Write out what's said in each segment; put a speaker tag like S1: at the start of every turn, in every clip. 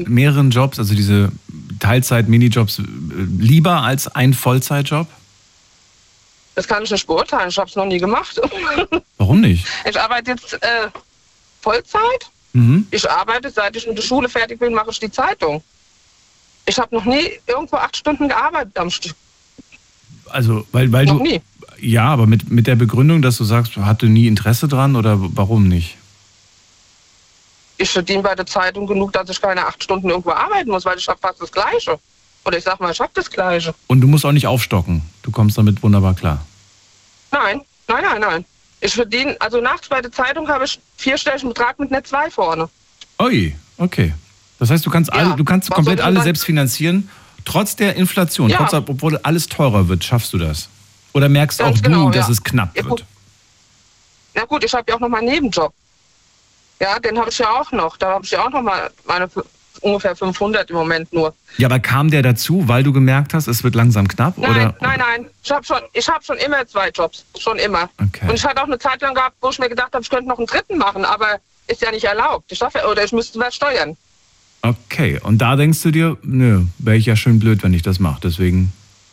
S1: mehreren Jobs, also diese Teilzeit-Minijobs, lieber als ein Vollzeitjob?
S2: Das kann ich nicht beurteilen, ich habe es noch nie gemacht.
S1: Warum nicht?
S2: Ich arbeite jetzt Vollzeit. Ich arbeite, seit ich mit der Schule fertig bin, mache ich die Zeitung. Ich habe noch nie irgendwo 8 Stunden gearbeitet am Stück.
S1: Also, weil
S2: noch
S1: du...
S2: nie.
S1: Ja, aber mit der Begründung, dass du sagst, hatte nie Interesse dran oder warum nicht?
S2: Ich verdiene bei der Zeitung genug, dass ich keine 8 Stunden irgendwo arbeiten muss, weil ich habe fast das Gleiche. Oder ich sag mal, ich habe das Gleiche.
S1: Und du musst auch nicht aufstocken. Du kommst damit wunderbar klar.
S2: Nein. Ich verdiene, also nachts bei der Zeitung habe ich 4-stelligen Betrag mit net 2 vorne.
S1: Ui, okay. Das heißt, du kannst komplett alle selbst finanzieren, trotz der Inflation, obwohl alles teurer wird, schaffst du das? Oder merkst auch du, dass es knapp wird?
S2: Na gut, ich habe ja auch noch meinen Nebenjob. Ja, den habe ich ja auch noch. Da habe ich ja auch noch mal meine ungefähr 500 im Moment nur.
S1: Ja, aber kam der dazu, weil du gemerkt hast, es wird langsam knapp?
S2: Nein. Ich habe schon immer 2 Jobs. Schon immer.
S1: Okay.
S2: Und ich hatte auch eine Zeit lang gehabt, wo ich mir gedacht habe, ich könnte noch einen 3. machen, aber ist ja nicht erlaubt. Ich müsste was steuern.
S1: Okay, und da denkst du dir, nö, wäre ich ja schön blöd, wenn ich das mache. Deswegen...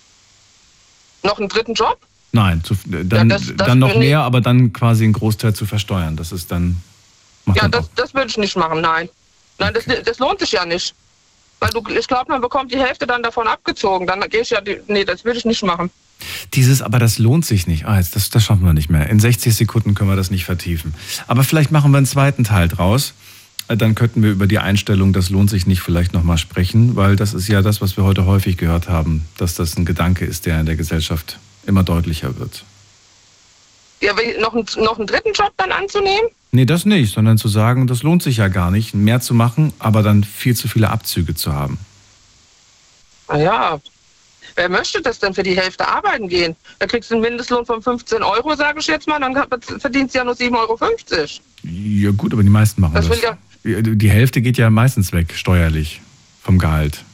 S2: Noch einen 3. Job?
S1: Nein, dann noch mehr, aber dann quasi einen Großteil zu versteuern. Das ist dann...
S2: Das würde ich nicht machen, nein. Nein, okay. Das lohnt sich ja nicht. Weil ich glaube, man bekommt die Hälfte dann davon abgezogen. Dann gehe ich das würde ich nicht machen.
S1: Aber das lohnt sich nicht. Das schaffen wir nicht mehr. In 60 Sekunden können wir das nicht vertiefen. Aber vielleicht machen wir einen zweiten Teil draus. Dann könnten wir über die Einstellung, das lohnt sich nicht, vielleicht nochmal sprechen, weil das ist ja das, was wir heute häufig gehört haben, dass das ein Gedanke ist, der in der Gesellschaft immer deutlicher wird.
S2: Ja, noch einen 3. Job dann anzunehmen?
S1: Nee, das nicht, sondern zu sagen, das lohnt sich ja gar nicht, mehr zu machen, aber dann viel zu viele Abzüge zu haben.
S2: Ja, wer möchte das denn für die Hälfte arbeiten gehen? Da kriegst du einen Mindestlohn von 15 €, sage ich jetzt mal, dann verdienst du ja nur 7,50 €.
S1: Ja gut, aber die meisten machen das. Die Hälfte geht ja meistens weg, steuerlich, vom Gehalt.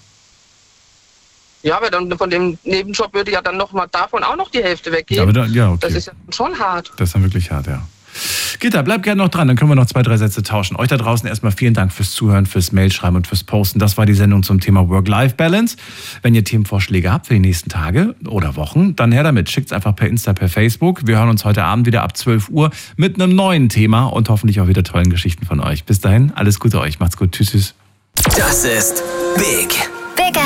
S2: Ja, aber dann von dem Nebenjob würde ja dann noch mal davon auch noch die Hälfte weggehen.
S1: Okay.
S2: Das ist ja schon hart.
S1: Das ist dann wirklich hart, ja. Gitta, bleib gerne noch dran, dann können wir noch 2, 3 Sätze tauschen. Euch da draußen erstmal vielen Dank fürs Zuhören, fürs Mailschreiben und fürs Posten. Das war die Sendung zum Thema Work-Life-Balance. Wenn ihr Themenvorschläge habt für die nächsten Tage oder Wochen, dann her damit. Schickt's einfach per Insta, per Facebook. Wir hören uns heute Abend wieder ab 12 Uhr mit einem neuen Thema und hoffentlich auch wieder tollen Geschichten von euch. Bis dahin, alles Gute euch. Macht's gut. Tschüss.
S3: Das ist Big